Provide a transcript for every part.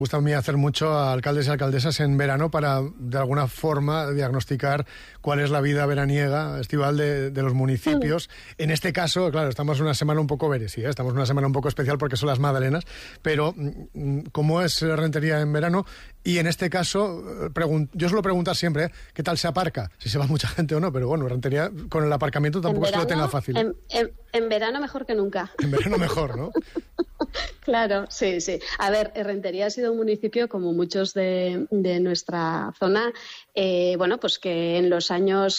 Gusta a mí hacer mucho a alcaldes y alcaldesas en verano para, de alguna forma, diagnosticar cuál es la vida veraniega, estival de los municipios. En este caso, claro, estamos en una semana un poco sí, estamos en una semana un poco especial porque son las Madalenas, pero ¿cómo es Rentería en verano? Y en este caso, yo suelo preguntar siempre, ¿qué tal se aparca? Si se va mucha gente o no, pero bueno, Rentería con el aparcamiento tampoco es que lo tenga fácil. En verano mejor que nunca. En verano mejor, ¿no? Claro, sí. A ver, Rentería ha sido un municipio, como muchos de nuestra zona, pues que en los años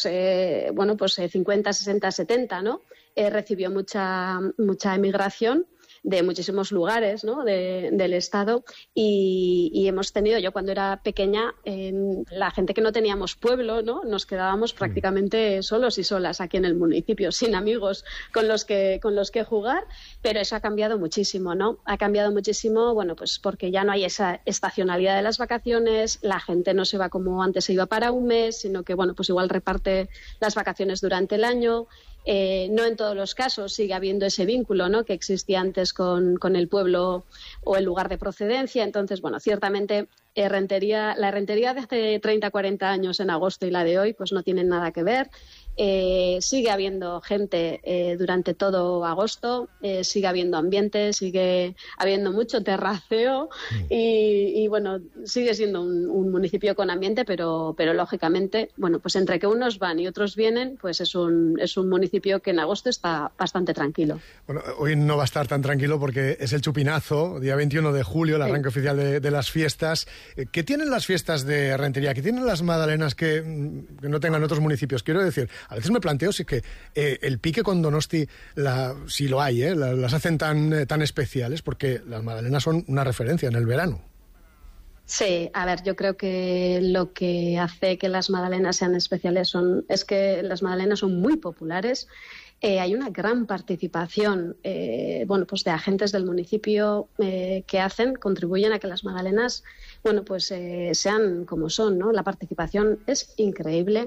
50, 60, 70, ¿no? Recibió mucha emigración de muchísimos lugares, ¿no? del Estado y hemos tenido, yo cuando era pequeña, la gente que no teníamos pueblo, ¿no? Nos quedábamos prácticamente solos y solas aquí en el municipio, sin amigos con los que jugar, pero eso ha cambiado muchísimo, ¿no? Ha cambiado muchísimo, pues porque ya no hay esa estacionalidad de las vacaciones, la gente no se va como antes se iba para un mes, sino que, pues igual reparte las vacaciones durante el año. No en todos los casos sigue habiendo ese vínculo, ¿no? Que existía antes con el pueblo o el lugar de procedencia. Entonces, ciertamente la Rentería de hace 30, 40 años en agosto y la de hoy pues no tienen nada que ver. Sigue habiendo gente durante todo agosto, sigue habiendo ambiente, sigue habiendo mucho terraceo y sigue siendo un municipio con ambiente, pero lógicamente, pues entre que unos van y otros vienen, pues es un municipio que en agosto está bastante tranquilo. Bueno, hoy no va a estar tan tranquilo porque es el chupinazo, día 21 de julio, el arranque oficial de las fiestas. ¿Qué tienen las fiestas de Rentería? ¿Qué tienen las Madalenas que no tengan otros municipios? Quiero decir, a veces me planteo si que el pique con Donosti, si lo hay, las hacen tan especiales, porque las Madalenas son una referencia en el verano. Sí, a ver, yo creo que lo que hace que las Madalenas sean especiales es que las Madalenas son muy populares. Hay una gran participación de agentes del municipio que contribuyen a que las Madalenas sean como son, ¿no? La participación es increíble.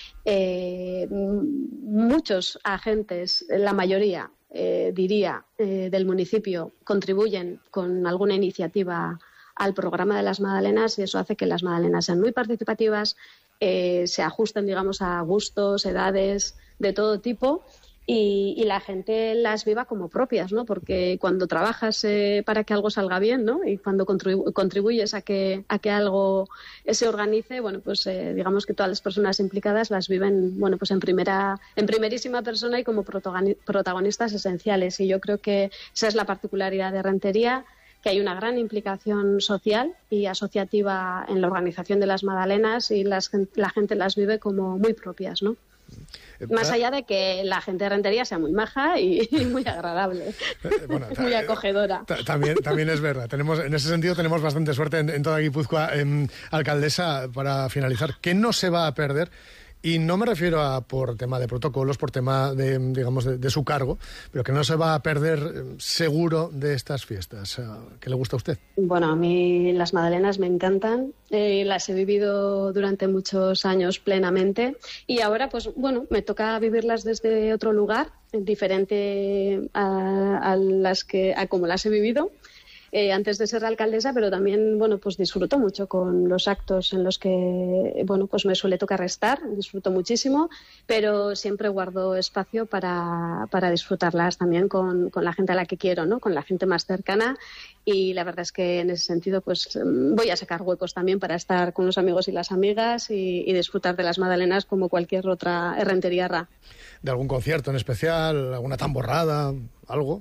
Muchos agentes, la mayoría, diría, del municipio contribuyen con alguna iniciativa al programa de las Madalenas y eso hace que las Madalenas sean muy participativas, se ajusten, digamos, a gustos, edades de todo tipo y la gente las viva como propias, ¿no? Porque cuando trabajas para que algo salga bien, ¿no? Y cuando contribuyes a que algo se organice, digamos que todas las personas implicadas las viven, en primerísima persona y como protagonistas esenciales. Y yo creo que esa es la particularidad de Rentería, que hay una gran implicación social y asociativa en la organización de las Madalenas y la gente las vive como muy propias, ¿no? Más allá de que la gente de Rentería sea muy maja y muy agradable, muy acogedora. También es verdad. En ese sentido tenemos bastante suerte en toda Guipúzcoa. Alcaldesa, para finalizar, ¿qué no se va a perder? Y no me refiero a por tema de protocolos, por tema de su cargo, pero que no se va a perder seguro de estas fiestas. ¿Qué le gusta a usted? Bueno, a mí las Madalenas me encantan, las he vivido durante muchos años plenamente y ahora me toca vivirlas desde otro lugar, diferente a como las he vivido. Antes de ser alcaldesa, pero también, disfruto mucho con los actos en los que, me suele tocar estar, disfruto muchísimo, pero siempre guardo espacio para disfrutarlas también con la gente a la que quiero, ¿no? Con la gente más cercana y la verdad es que en ese sentido, voy a sacar huecos también para estar con los amigos y las amigas y disfrutar de las Madalenas como cualquier otra renteriarra. ¿De algún concierto en especial? ¿Alguna tamborrada? ¿Algo?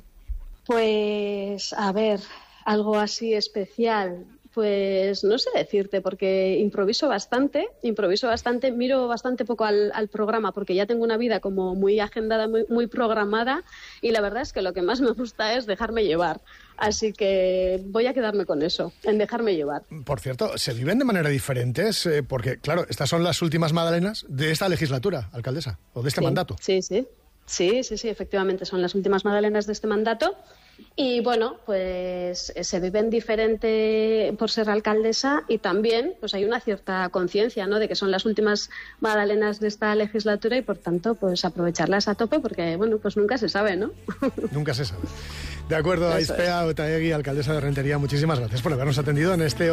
Pues, a ver, algo así especial, pues no sé decirte, porque improviso bastante, miro bastante poco al programa, porque ya tengo una vida como muy agendada, muy programada, y la verdad es que lo que más me gusta es dejarme llevar. Así que voy a quedarme con eso, en dejarme llevar. Por cierto, ¿se viven de manera diferente? Porque, claro, estas son las últimas Madalenas de esta legislatura, alcaldesa, o de este mandato. Sí, efectivamente, son las últimas Madalenas de este mandato. Y bueno, pues se viven diferente por ser alcaldesa y también pues hay una cierta conciencia, ¿no?, de que son las últimas magdalenas de esta legislatura y por tanto pues aprovecharlas a tope porque bueno, pues nunca se sabe, ¿no? Nunca se sabe. De acuerdo, Aizpea Otaegui, alcaldesa de Rentería, muchísimas gracias por habernos atendido en este